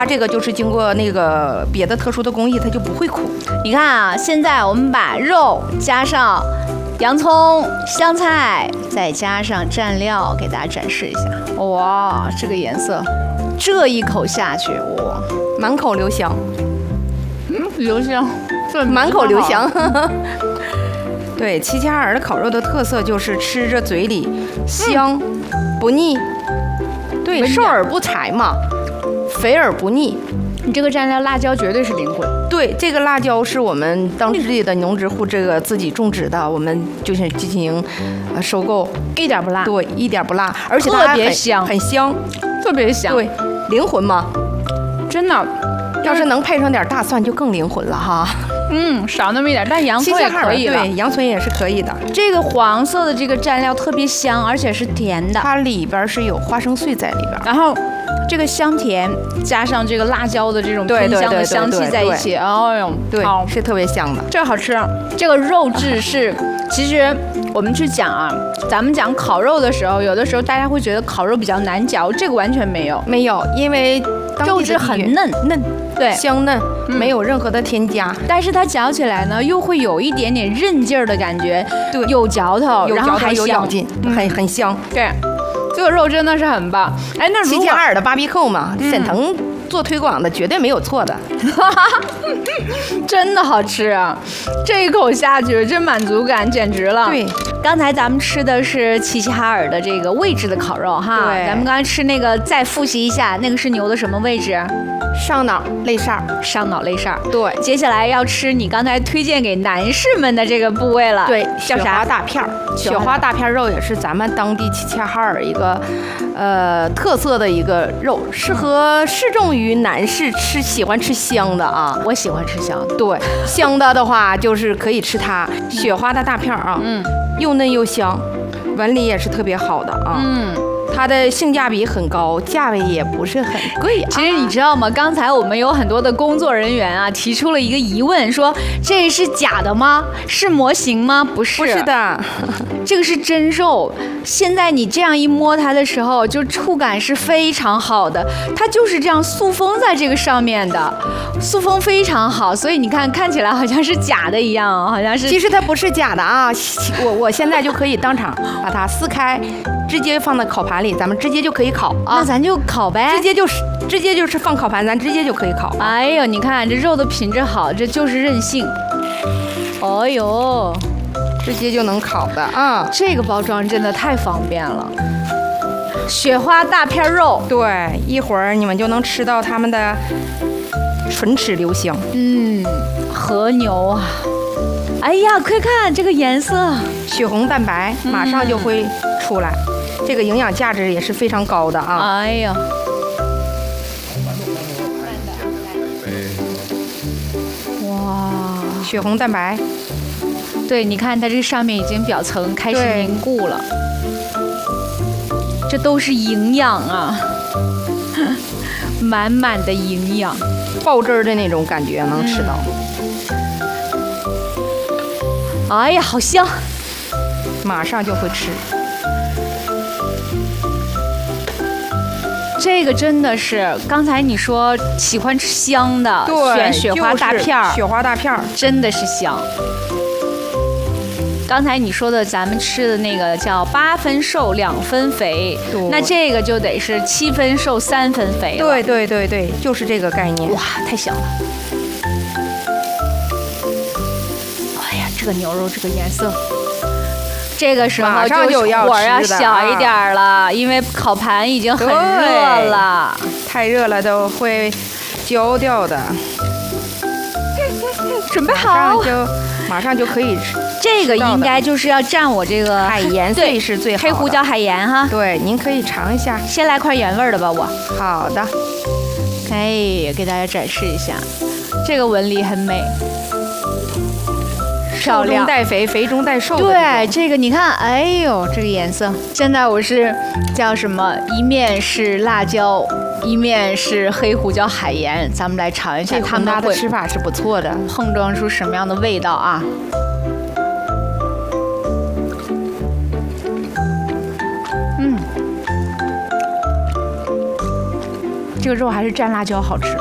它这个就是经过那个别的特殊的工艺，它就不会苦。 你看啊，现在我们把肉加上洋葱、香菜，再加上蘸料，给大家展示一下。哇，这个颜色，这一口下去，哇， 满口留香。 留香，这满口留香。对，齐齐哈尔的烤肉的特色就是吃着嘴里香，不腻。对，瘦而不柴嘛，肥而不腻。 你这个蘸料辣椒绝对是灵魂。 对，这个辣椒是我们当地的农植户这个自己种植的，我们就是进行收购， 一点不辣。 对，一点不辣，而且它特别香， 很香， 特别香。 对，灵魂嘛， 真的。 要是能配上点大蒜，就更灵魂了哈。 少那么一点，但洋葱也可以了。 对，洋葱也是可以的。 这个黄色的这个蘸料特别香，而且是甜的， 它里边是有花生碎在里边， 然后这个香甜加上这个辣椒的这种喷香的香气在一起，哎呦， 对，是特别香的。 这个好吃。这个肉质是，其实我们去讲啊，咱们讲烤肉的时候，有的时候大家会觉得烤肉比较难嚼，这个完全没有， 因为肉质很嫩，对， 香嫩，没有任何的添加， 但是它嚼起来呢，又会有一点点韧劲儿的感觉， 对， 有嚼头，然后还有咬劲，很香。 对，这个肉真的是很棒。哎，那齐齐哈尔的巴比扣嘛，沈腾做推广的绝对没有错的， 真的好吃啊！这一口下去，这满足感简直了。 对， 刚才咱们吃的是齐齐哈尔的这个位置的烤肉哈， 对， 咱们刚才吃那个再复习一下，那个是牛的什么位置？ 上脑肋扇， 上脑肋扇。 对， 接下来要吃你刚才推荐给男士们的这个部位了， 对， 叫啥？ 雪花大片儿。雪花大片肉也是咱们当地齐齐哈尔一个特色的一个肉，适中于男士喜欢吃香的啊。 我喜欢吃香的。 对，香的话就是可以吃它雪花的大片啊，又嫩又香，纹理也是特别好的啊。它的性价比很高，价位也不是很贵。 其实你知道吗？刚才我们有很多的工作人员啊，提出了一个疑问，说这是假的吗？是模型吗？不是， 不是的， 这个是真肉。现在你这样一摸它的时候，就触感是非常好的，它就是这样塑封在这个上面的，塑封非常好，所以你看起来好像是假的一样，好像是。 其实它不是假的啊，我现在就可以当场把它撕开。直接放到烤盘里，咱们直接就可以烤啊！ 那咱就烤呗， 直接就是放烤盘，咱直接就可以烤。 哎呦，你看这肉的品质好，这就是韧性。哎呦， 直接就能烤的啊！ 这个包装真的太方便了。雪花大片肉， 对，一会儿你们就能吃到他们的唇齿留香。 和牛啊！哎呀，快看这个颜色， 血红蛋白马上就会出来，这个营养价值也是非常高的啊！ 哎呀，哇， 血红蛋白， 对，你看它这上面已经表层开始凝固了，这都是营养啊，满满的营养， 爆汁儿的那种感觉能吃到。 哎呀，好香！ 马上就会吃。 这个真的是，刚才你说喜欢吃香的，选雪花大片儿， 雪花大片儿真的是香。刚才你说的，咱们吃的那个叫8分瘦2分肥，那这个就得是7分瘦3分肥了。 对，就是这个概念。 哇，太香了！这个牛肉这个颜色，这个时候就火要小一点了，因为烤盘已经很热了， 太热了都会焦掉的。 准备好， 马上就可以吃。 这个应该就是要蘸我这个海盐碎是最好的， 黑胡椒海盐哈。 对，您可以尝一下。 先来块原味的吧，我。 好的。 哎，给大家展示一下，这个纹理很美。 瘦中带肥，肥中带瘦。 对，这个你看，哎呦，这个颜色。现在我是叫什么？一面是辣椒，一面是黑胡椒海盐，咱们来尝一下，他们的吃法是不错的， 碰撞出什么样的味道啊？ 这个肉还是蘸辣椒好吃。